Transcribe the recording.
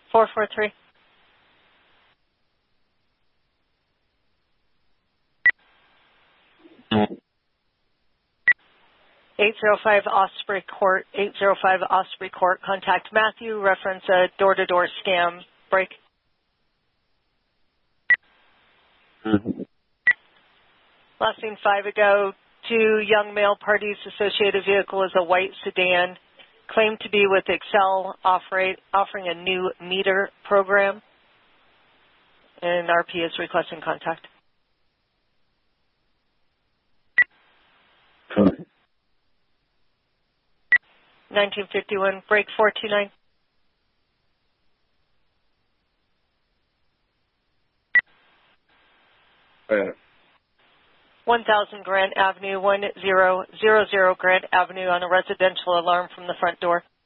443. 805 Osprey Court, 805 Osprey Court. Contact Matthew, reference a door-to-door scam break. Last seen 5 ago, 2 young male parties. Associated vehicle is a white sedan. Claimed to be with Excel, offering a new meter program. And RP is requesting contact. 1951, break 429. 1000 Grant Avenue, 1000 Grant Avenue on a residential alarm from the front door.